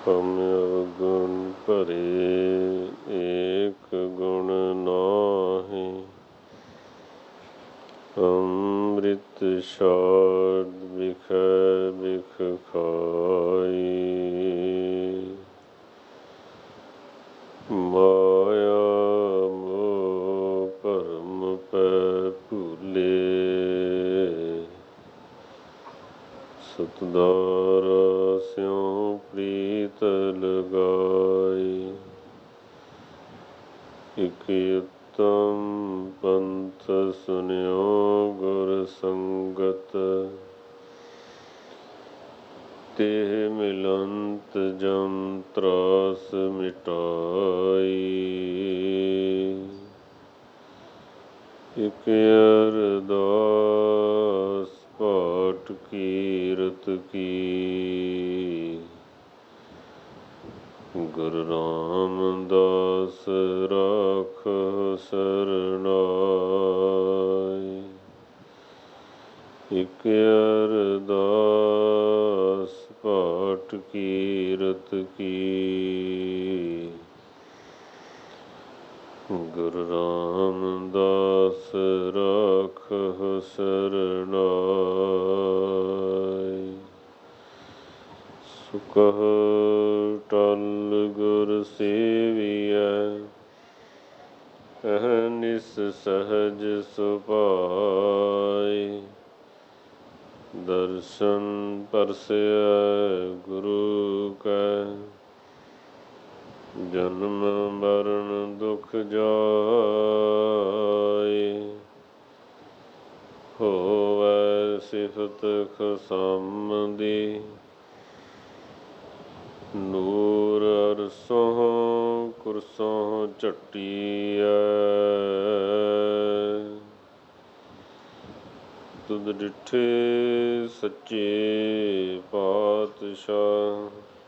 ਹਮ ਅਵਗੁਣ ਭਰੇ ਏਕ ਗੁਣ ਨਾਹੀਂ। ਅੰਮ੍ਰਿਤ ਛਾਡ ਬਿਖੈ ਬਿਖ ਖਾਈ। ਮਾਇਆ ਮੋਹ ਭਰਮ ਪੈ ਭੂਲੇ। ਸਤਿਦਾਰਾ ਸਿਉ ਪ੍ਰੀਤ ਲਗਾਈ। ਇਕ ਉਤਮ ਪੰਥ ਸੁਨਿਓ ਗੁਰ ਸੰਗਤ। ਤਿਹ ਮਿਲੰਤ ਜਮ ਤਰਾਸ ਮਿਟਾਈ। ਇਕ ਅਰਦਾਸ ਪਾਠ ਕੀਰਤ ਕੀ। ਗੁਰੂ ਰਾਮਦਾਸ ਰਾਖਹੁ ਸਰਨਾਈ। ਇਕ ਅਰਦਾਸ ਪਾਠ ਕੀਰਤ ਕੀ। ਗੁਰੂ ਰਾਮਦਾਸ ਰਾਖਹੁ ਸਰਨਾਈ। ਸੁਕਹੁ ਟਲ ਗੁਰ ਸੇਵੀਐ। ਅਹਰਨਿਸ ਸਹਜ ਸੁਭਾਈ। ਦਰਸ਼ਨ ਪਰਸੈ ਗੁਰੂ ਕੈ। ਜਨਮ ਮਰਨ ਦੁਖ ਜਾਇ। ਹੋਵੈ ਸਿਫਤ ਖਸਮ ਦੀ। ਨੂਰ ਅਰਸੋਂ ਕੁਰਸੋਂ ਝਟੀਐ। ਤੁਧ ਡਿਠੇ ਸੱਚੇ ਪਾਤਸ਼ਾਹ।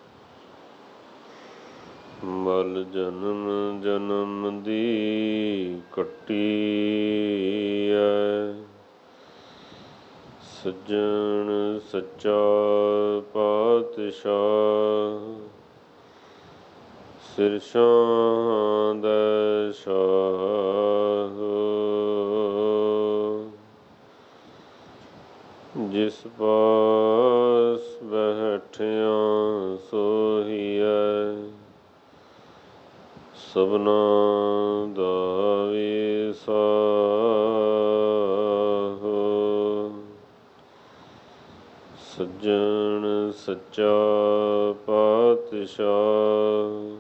ਮਲ ਜਨਮ ਜਨਮ ਦੀ ਕੱਟੀਐ। ਸੱਜਣ ਸੱਚਾ ਪਾਤਸ਼ਾਹ। ਸਿਰ ਸ਼ਾਹ ਦਇ ਸ਼ਾਹ। ਜਿਸ ਪਾਸ ਬੈਠਿਆ ਸੋਹੀਐ। ਸਭਨਾ ਦਾ ਵਿਸਾਹੋ। ਸੱਜਣ ਸੱਚਾ ਪਾਤਸ਼ਾਹ।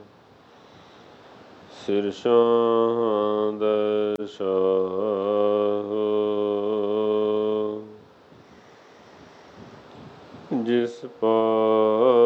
ਸਿਰ ਸ਼ਾਹ ਦਇ ਸ਼ਾਹ। ਜਿਸ ਪਾਸ